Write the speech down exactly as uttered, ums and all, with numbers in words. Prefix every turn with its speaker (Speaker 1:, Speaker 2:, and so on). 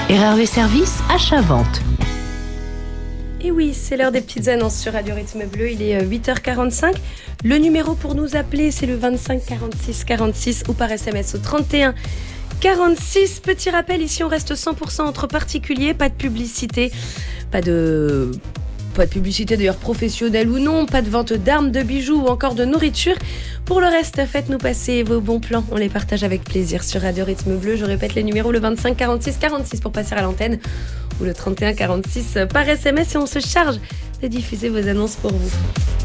Speaker 1: R R V Service, achat-vente.
Speaker 2: Et oui, c'est l'heure des petites annonces sur Radio Rythme Bleu, il est huit heures quarante-cinq. Le numéro pour nous appeler, c'est le vingt-cinq quarante-six quarante-six ou par S M S au trente et un quarante-six. Petit rappel, ici on reste cent pour cent entre particuliers, pas de publicité, pas de... Pas de publicité d'ailleurs professionnelle ou non, pas de vente d'armes, de bijoux ou encore de nourriture. Pour le reste, faites-nous passer vos bons plans, on les partage avec plaisir sur Radio Rythme Bleu. Je répète les numéros, le vingt-cinq quarante-six quarante-six pour passer à l'antenne ou le trente et un quarante-six par S M S et on se charge de diffuser vos annonces pour vous.